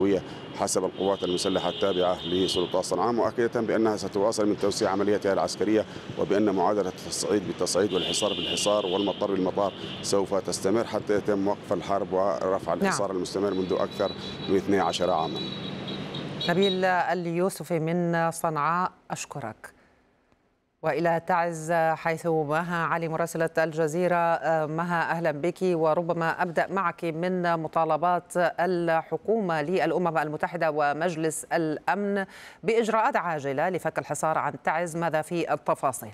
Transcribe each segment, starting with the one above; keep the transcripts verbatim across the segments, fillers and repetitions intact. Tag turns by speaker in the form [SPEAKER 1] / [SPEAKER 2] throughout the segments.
[SPEAKER 1] حسب القوات المسلحة التابعة لسلطات صنعاء، مؤكدة بأنها ستواصل من توسيع عملياتها العسكرية، وبأن معادلة التصعيد بالتصعيد والحصار بالحصار والمطر بالمطار سوف تستمر حتى يتم وقف الحرب ورفع الحصار نعم. المستمر منذ أكثر من اثني عشر عاما.
[SPEAKER 2] نبيل اليوسفي من صنعاء، أشكرك. وإلى تعز حيث مها علي مراسلة الجزيرة. مها، أهلا بك، وربما أبدأ معك من مطالبات الحكومة للأمم المتحدة ومجلس الأمن بإجراءات عاجلة لفك الحصار عن تعز، ماذا في التفاصيل؟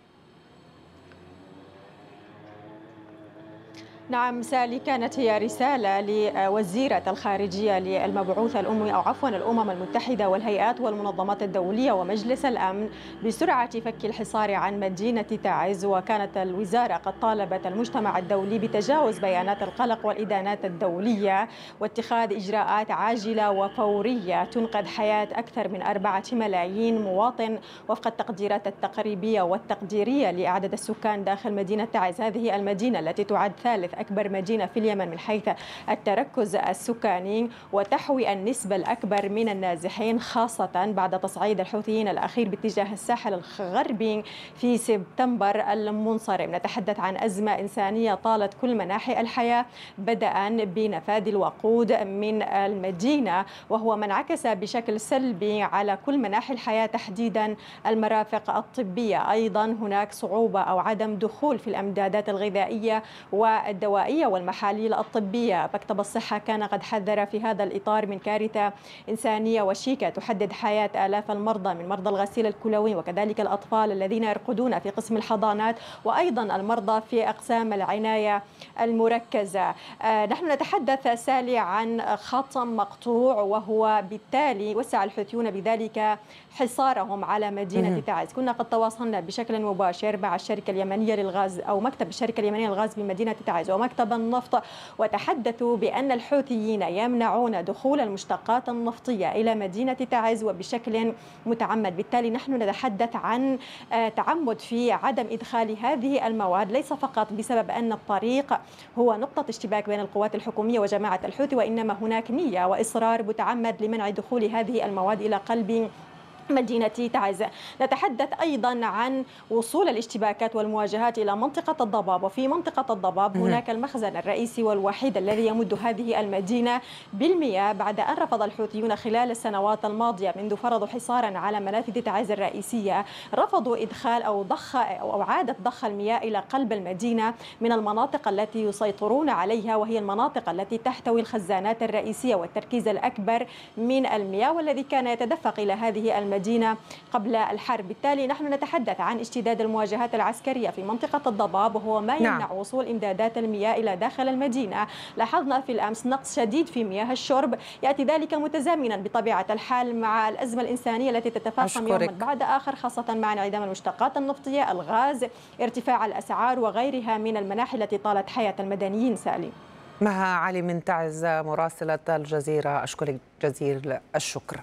[SPEAKER 3] نعم سالي، كانت هي رسالة لوزيرة الخارجية للمبعوث الأممي أو عفوا الأمم المتحدة والهيئات والمنظمات الدولية ومجلس الأمن بسرعة فك الحصار عن مدينة تعز. وكانت الوزارة قد طالبت المجتمع الدولي بتجاوز بيانات القلق والإدانات الدولية واتخاذ إجراءات عاجلة وفورية تنقذ حياة أكثر من أربعة ملايين مواطن وفق التقديرات التقريبية والتقديرية لعدد السكان داخل مدينة تعز. هذه المدينة التي تعد ثالث أكبر مدينة في اليمن من حيث التركز السكاني، وتحوي النسبة الأكبر من النازحين، خاصة بعد تصعيد الحوثيين الأخير باتجاه الساحل الغربي في سبتمبر المنصرم. نتحدث عن أزمة إنسانية طالت كل مناحي الحياة، بدءا بنفاذ الوقود من المدينة، وهو ما انعكس بشكل سلبي على كل مناحي الحياة، تحديدا المرافق الطبية. أيضا هناك صعوبة أو عدم دخول في الأمدادات الغذائية والدولية الدوائية والمحاليل الطبية. مكتب الصحة كان قد حذر في هذا الإطار من كارثة إنسانية وشيكة تحدد حياة آلاف المرضى من مرضى الغسيل الكلوي، وكذلك الأطفال الذين يرقدون في قسم الحضانات، وأيضا المرضى في أقسام العناية المركزة. آه نحن نتحدث سالي عن خط مقطوع، وهو بالتالي وسع الحوثيون بذلك حصارهم على مدينة تعز. كنا قد تواصلنا بشكل مباشر مع الشركة اليمنية للغاز أو مكتب الشركة اليمنية للغاز بمدينة تعز ومكتب النفط، وتحدثوا بأن الحوثيين يمنعون دخول المشتقات النفطية إلى مدينة تعز وبشكل متعمد. بالتالي نحن نتحدث عن تعمد في عدم إدخال هذه المواد، ليس فقط بسبب أن الطريق هو نقطة اشتباك بين القوات الحكومية وجماعة الحوثي، وإنما هناك نية وإصرار متعمد لمنع دخول هذه المواد إلى قلب مدينة تعز. نتحدث أيضا عن وصول الاشتباكات والمواجهات إلى منطقة الضباب، وفي منطقة الضباب هناك المخزن الرئيسي والوحيد الذي يمد هذه المدينة بالمياه، بعد أن رفض الحوثيون خلال السنوات الماضية منذ فرضوا حصارا على منافذ تعز الرئيسية، رفضوا إدخال أو ضخ أو إعادة ضخ المياه إلى قلب المدينة من المناطق التي يسيطرون عليها، وهي المناطق التي تحتوي الخزانات الرئيسية والتركيز الأكبر من المياه، والذي كان يتدفق إلى هذه المدينة المدينة قبل الحرب. بالتالي نحن نتحدث عن اشتداد المواجهات العسكرية في منطقة الضباب، وهو ما يمنع نعم. وصول إمدادات المياه إلى داخل المدينة. لاحظنا في الأمس نقص شديد في مياه الشرب، يأتي ذلك متزامنا بطبيعة الحال مع الأزمة الإنسانية التي تتفاقم يوما بعد آخر، خاصة مع انعدام المشتقات النفطية، الغاز، ارتفاع الأسعار وغيرها من المناحي التي طالت حياة المدنيين. سالي.
[SPEAKER 2] مها علي من تعز مراسلة الجزيرة، أشكرك جزيل الشكر.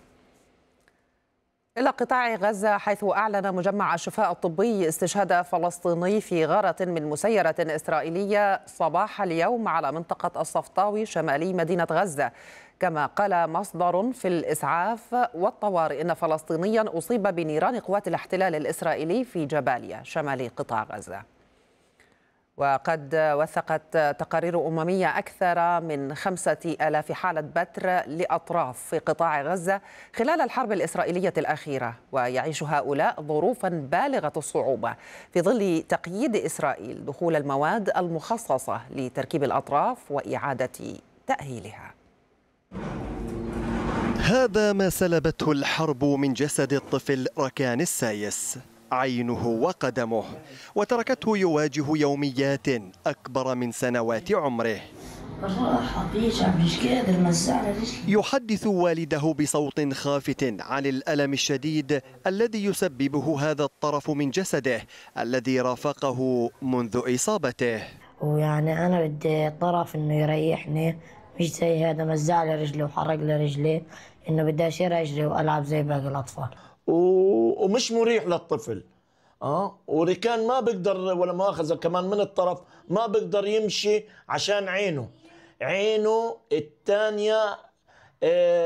[SPEAKER 2] إلى قطاع غزة، حيث أعلن مجمع الشفاء الطبي استشهاد فلسطيني في غارة من مسيرة إسرائيلية صباح اليوم على منطقة الصفطاوي شمالي مدينة غزة. كما قال مصدر في الإسعاف والطوارئ إن فلسطينيا أصيب بنيران قوات الاحتلال الإسرائيلي في جباليا شمال قطاع غزة. وقد وثقت تقارير أممية أكثر من خمسة آلاف حالة بتر لأطراف في قطاع غزة خلال الحرب الإسرائيلية الأخيرة، ويعيش هؤلاء ظروفا بالغة الصعوبة في ظل تقييد إسرائيل دخول المواد المخصصة لتركيب الأطراف وإعادة تأهيلها.
[SPEAKER 4] هذا ما سلبته الحرب من جسد الطفل ركان السايس، عينه وقدمه، وتركته يواجه يوميات أكبر من سنوات عمره. يحدث والده بصوت خافت عن الألم الشديد الذي يسببه هذا الطرف من جسده الذي رافقه منذ إصابته.
[SPEAKER 5] ويعني أنا بدي طرف إنه يريحني، مش زي هذا مزع لي رجلي وحرق لي رجلي، إنه بدي أشير رجلي وألعب زي باقي الأطفال.
[SPEAKER 6] ومش مريح للطفل. اه وركان ما بيقدر ولا مؤاخذة كمان من الطرف ما بيقدر يمشي عشان عينه عينه الثانية. آه